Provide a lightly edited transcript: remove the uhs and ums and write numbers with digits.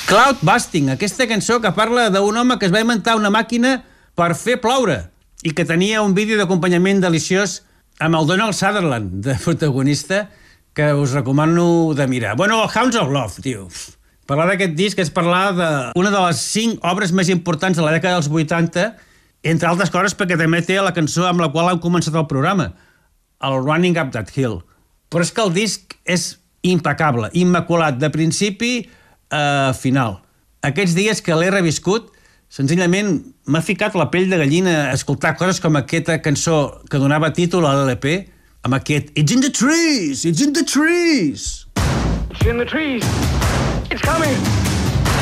Cloud Busting, aquesta cançó que parla d'un home que es va inventar una màquina per fer ploure i que tenia un vídeo d'acompanyament deliciós amb el Donald Sutherland de protagonista, que us recomano de mirar. Bueno, Hounds of Love, tio. Parlar d'aquest disc és parlar d'una de les 5 obres més importants de la dècada dels 80, entre altres coses perquè també té la cançó amb la qual hem començat el programa, el Running Up That Hill. Però és que el disc és impecable, immaculat, de principi a final. Aquests dies que l'he reviscut, senzillament m'ha ficat la pell de gallina a escoltar coses com aquesta cançó que donava títol a l'LP, amb aquest It's in the trees, it's in the trees. It's in the trees. It's coming.